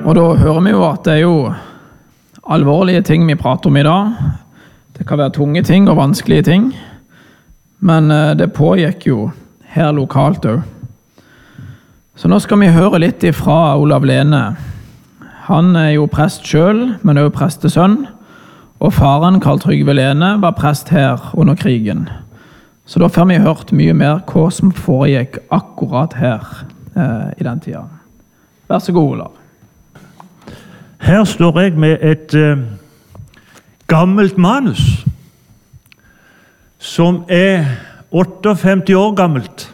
Og da hører vi jo at det er jo alvorlige ting vi prater om i dag. Det kan være tunge ting og vanskelige ting, men det pågikk jo her lokalt også. Så nå skal vi høre litt fra Olav Lene. Han er jo prest selv, men også prestesønn, og faren Karl Trygve Lene var prest her under krigen. Så da får vi hørt mye mer hva som foregikk akkurat her i den tiden. Vær så god, Olav. Her står jeg med et gammelt manus som er 58 år gammelt.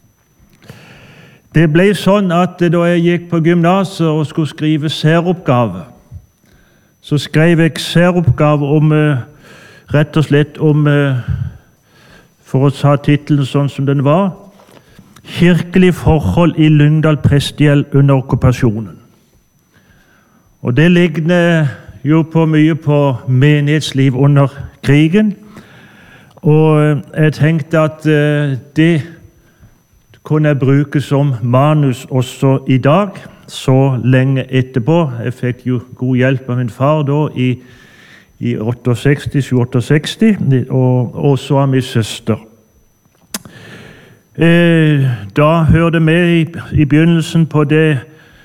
Det ble sånn at da jeg gikk på gymnaset og skulle skrive særoppgave, så skrev jeg særoppgave om, rett og slett om, for å ta titelen sånn som den var, «Kirkelig forhold i Lyngdal prestegjeld under okkupasjonen». Og det ligner jo mye på menighetsliv under krigen, og jeg tenkte at det kunne jeg bruke som manus også i dag, så lenge etterpå. Jeg fikk jo god hjelp av min far da i 68, og så av min søster. Da hørte vi i begynnelsen på det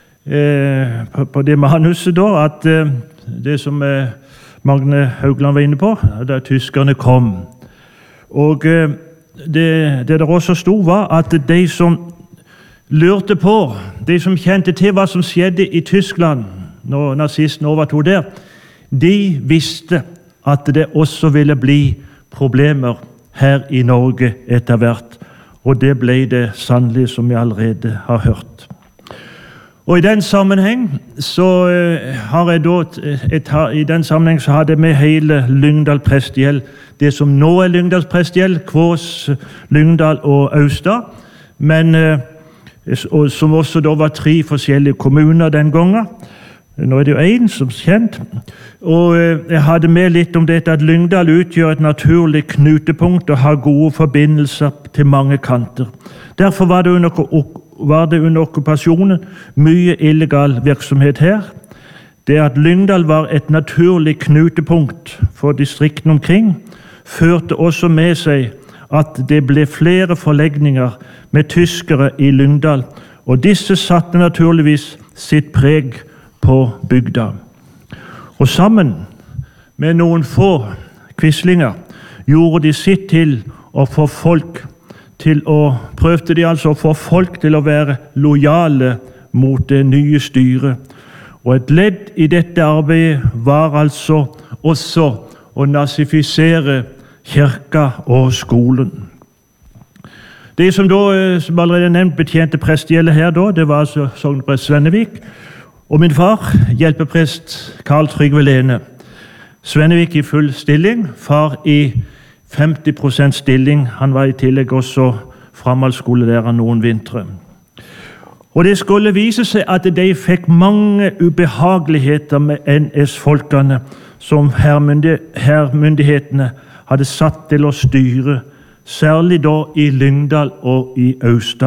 manuset da, at det som Magne Haugland var inne på, da tyskerne kom. Og det der også stod var at de som lurte på, de som kjente til hva som skjedde i Tyskland når nazistene overtog der, de visste at det også ville bli problemer her i Norge etter hvert. Og det ble det sannelig, som vi allerede har hørt. Og i den sammenheng så hadde vi hele Lyngdal prestegjeld, det som nå er Lyngdals prestegjeld, Kvås, Lyngdal og Austad, men som også da var 3 forskjellige kommuner den gangen. Nå er det jo en som er kjent. Og jeg hadde med litt om dette at Lyngdal utgjør et naturlig knutepunkt og har gode forbindelser til mange kanter. Derfor var det under okkupasjonen mye illegal virksomhet her. Det at Lyngdal var et naturlig knutepunkt for distriktene omkring, førte også med seg at det ble flere forlegninger med tyskere i Lyngdal, og disse satte naturligvis sitt preg på bygda. Og sammen med noen få quislinger gjorde de sitt til å få folk prøvde de altså å få folk til å være lojale mot det nye styret. Og et ledd i dette arbeidet var altså også å nazifisere kirka og skolen. De som da, som allerede nevnt, betjente prestegjeldet her da, det var altså sogneprest Svennevik, og min far, hjelpeprest Karl Trygve Lene. Svennevik i full stilling, far i 50% stilling. Han var i tillegg også framhaldsskolelærer noen vintre. Og det skulle vise seg at de fikk mange ubehageligheter med NS-folkene som hærmyndighetene hadde satt til å styre, særlig da i Lyngdal og i Austad.